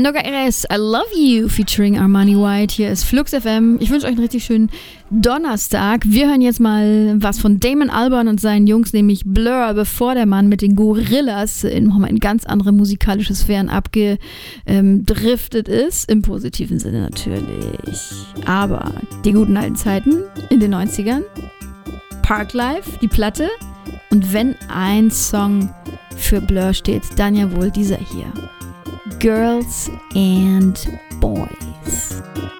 Enoka RS, I Love You featuring Armani White. Hier ist Flux FM. Ich wünsche euch einen richtig schönen Donnerstag. Wir hören jetzt mal was von Damon Albarn und seinen Jungs, nämlich Blur, bevor der Mann mit den Gorillas nochmal in ganz andere musikalische Sphären abgedriftet ist. Im positiven Sinne natürlich. Aber die guten alten Zeiten in den 90ern, Parklife, die Platte. Und wenn ein Song für Blur steht, dann ja wohl dieser hier. Girls and Boys.